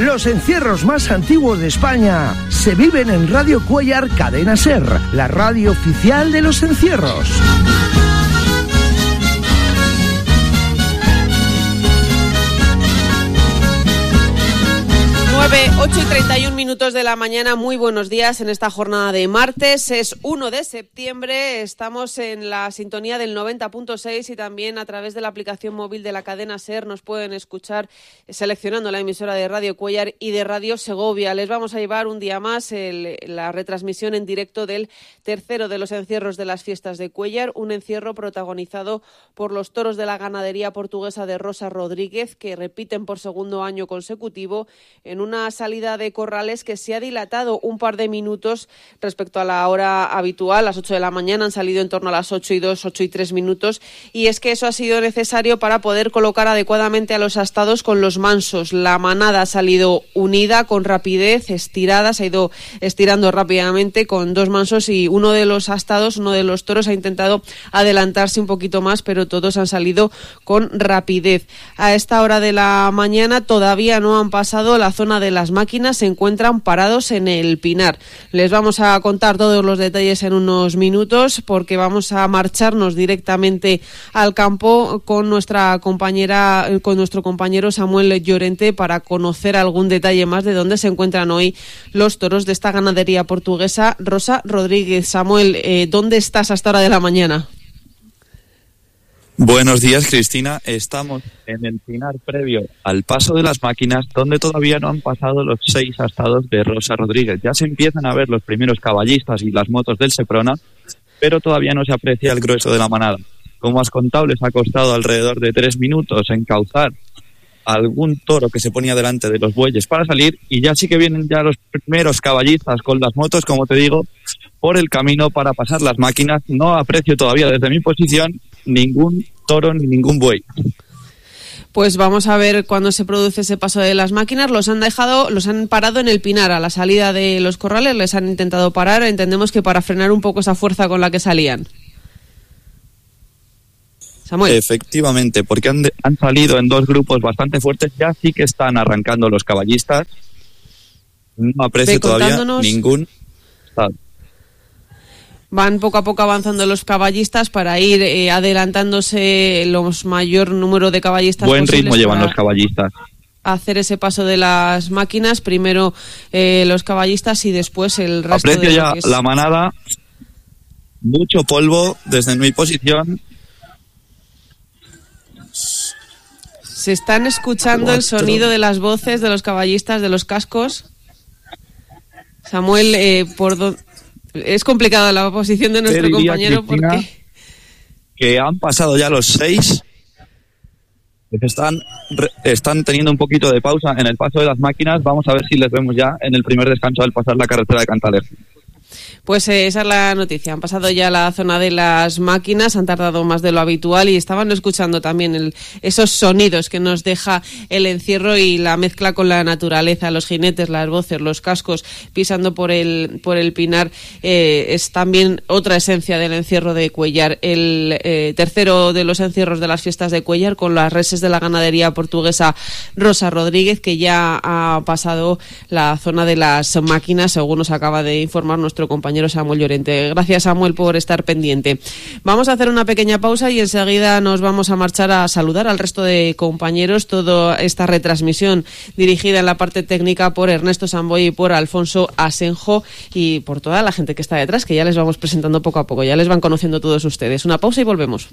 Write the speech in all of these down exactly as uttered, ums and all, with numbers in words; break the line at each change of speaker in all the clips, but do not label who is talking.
Los encierros más antiguos de España se viven en Radio Cuéllar Cadena Ser, la radio oficial de los encierros.
ocho y treinta y un minutos de la mañana, muy buenos días en esta jornada de martes, es uno de septiembre, estamos en la sintonía del noventa punto seis y también a través de la aplicación móvil de la cadena SER nos pueden escuchar seleccionando la emisora de Radio Cuéllar y de Radio Segovia. Les vamos a llevar un día más el, la retransmisión en directo del tercero de los encierros de las fiestas de Cuéllar, un encierro protagonizado por los toros de la ganadería portuguesa de Rosa Rodríguez, que repiten por segundo año consecutivo en una salida de corrales que se ha dilatado un par de minutos respecto a la hora habitual. Las ocho de la mañana han salido en torno a las ocho y dos, ocho y tres minutos, y es que eso ha sido necesario para poder colocar adecuadamente a los astados con los mansos. La manada ha salido unida, con rapidez, estirada, se ha ido estirando rápidamente con dos mansos, y uno de los astados, uno de los toros ha intentado adelantarse un poquito más, pero todos han salido con rapidez. A esta hora de la mañana todavía no han pasado la zona de las máquinas, se encuentran parados en el Pinar. Les vamos a contar todos los detalles en unos minutos, porque vamos a marcharnos directamente al campo con nuestra compañera, con nuestro compañero Samuel Llorente, para conocer algún detalle más de dónde se encuentran hoy los toros de esta ganadería portuguesa Rosa Rodríguez. Samuel, eh, ¿dónde estás a esta hora de la mañana?
Buenos días, Cristina. Estamos en el Pinar previo al paso de las máquinas, donde todavía no han pasado los seis astados de Rosa Rodríguez. Ya se empiezan a ver los primeros caballistas y las motos del Seprona, pero todavía no se aprecia el grueso de la manada. Como has contado, les ha costado alrededor de tres minutos encauzar algún toro que se ponía delante de los bueyes para salir, y ya sí que vienen ya los primeros caballistas con las motos, como te digo, por el camino para pasar las máquinas. No aprecio todavía desde mi posición ningún toro ni ningún buey.
Pues vamos a ver cuándo se produce ese paso de las máquinas. Los han dejado, los han parado en el Pinar a la salida de los corrales, les han intentado parar, entendemos que para frenar un poco esa fuerza con la que salían. Samuel.
Efectivamente, porque han, de, han salido en dos grupos bastante fuertes, ya sí que están arrancando los caballistas. No aprecio todavía ningún estado.
Van poco a poco avanzando los caballistas para ir eh, adelantándose los mayor número de caballistas
Buen
posibles.
Buen ritmo llevan los caballistas.
Hacer ese paso de las máquinas, primero eh, los caballistas y después el resto.
Aprecio
de
ya
es...
la manada, mucho polvo desde mi posición.
Se están escuchando Cuatro. el sonido de las voces de los caballistas, de los cascos. Samuel, eh, por do... es complicada la posición de nuestro compañero, porque
que han pasado ya los seis, están están teniendo un poquito de pausa en el paso de las máquinas. Vamos a ver si les vemos ya en el primer descanso al pasar la carretera de Cantaler.
Pues eh, esa es la noticia. Han pasado ya la zona de las máquinas, han tardado más de lo habitual y estaban escuchando también el, esos sonidos que nos deja el encierro y la mezcla con la naturaleza, los jinetes, las voces, los cascos pisando por el por el Pinar. Eh, es también otra esencia del encierro de Cuéllar. El eh, tercero de los encierros de las fiestas de Cuéllar, con las reses de la ganadería portuguesa Rosa Rodríguez, que ya ha pasado la zona de las máquinas, según nos acaba de informar nuestro compañero Samuel Llorente. Gracias, Samuel, por estar pendiente. Vamos a hacer una pequeña pausa y enseguida nos vamos a marchar a saludar al resto de compañeros. Toda esta retransmisión dirigida en la parte técnica por Ernesto Samboy y por Alfonso Asenjo, y por toda la gente que está detrás, que ya les vamos presentando poco a poco, ya les van conociendo todos ustedes. Una pausa y volvemos.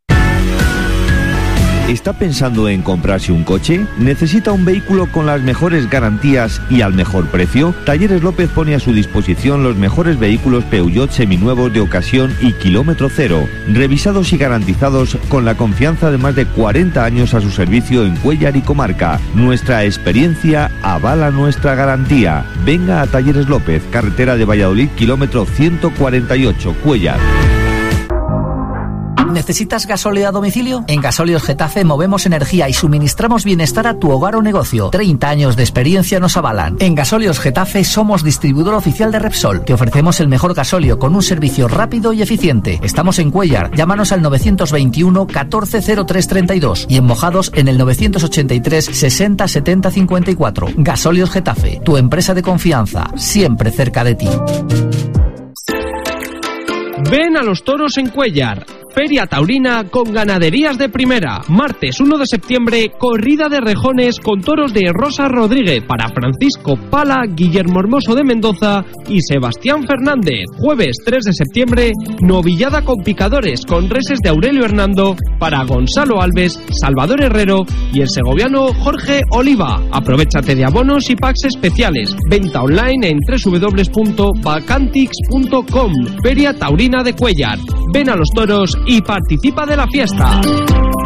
¿Está pensando en comprarse un coche? ¿Necesita un vehículo con las mejores garantías y al mejor precio? Talleres López pone a su disposición los mejores vehículos Peugeot seminuevos de ocasión y kilómetro cero, revisados y garantizados con la confianza de más de cuarenta años a su servicio en Cuéllar y comarca. Nuestra experiencia avala nuestra garantía. Venga a Talleres López, carretera de Valladolid, kilómetro ciento cuarenta y ocho, Cuéllar.
¿Necesitas gasóleo a domicilio? En Gasóleos Getafe movemos energía y suministramos bienestar a tu hogar o negocio. treinta años de experiencia nos avalan. En Gasóleos Getafe somos distribuidor oficial de Repsol. Te ofrecemos el mejor gasóleo con un servicio rápido y eficiente. Estamos en Cuéllar. Llámanos al novecientos veintiuno catorce cero tres treinta y dos y en Mojados en el novecientos ochenta y tres sesenta setenta cincuenta y cuatro. Gasóleos Getafe, tu empresa de confianza, siempre cerca de ti.
Ven a los toros en Cuéllar. Feria taurina con ganaderías de primera. Martes uno de septiembre, corrida de rejones con toros de Rosa Rodríguez para Francisco Pala, Guillermo Hermoso de Mendoza y Sebastián Fernández. Jueves tres de septiembre, novillada con picadores con reses de Aurelio Hernando para Gonzalo Alves, Salvador Herrero y el segoviano Jorge Oliva. Aprovéchate de abonos y packs especiales. Venta online en doble u doble u doble u punto vacantix punto com. Feria taurina de Cuéllar. Ven a los toros y participa de la fiesta.